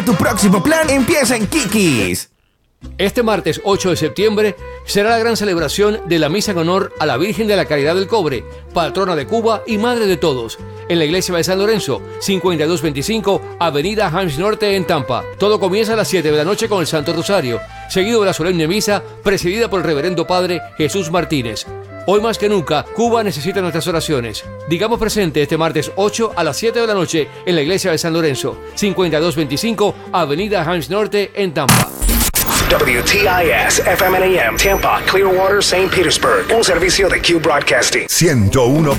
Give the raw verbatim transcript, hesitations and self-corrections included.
Tu próximo plan empieza en Kikis. Este martes ocho de septiembre será la gran celebración de la misa en honor a la Virgen de la Caridad del Cobre, patrona de Cuba y madre de todos, en la iglesia de San Lorenzo, cincuenta y dos veinticinco Avenida Hams Norte en Tampa. Todo comienza a las siete de la noche con el Santo Rosario, seguido de la solemne misa presidida por el reverendo padre Jesús Martínez. Hoy más que nunca, Cuba necesita nuestras oraciones. Digamos presente este martes ocho a las siete de la noche en la iglesia de San Lorenzo, cincuenta y dos veinticinco Avenida Hams Norte en Tampa. W T I S F M N A M Tampa, Clearwater, Saint Petersburg. Un servicio de Q Broadcasting. ciento uno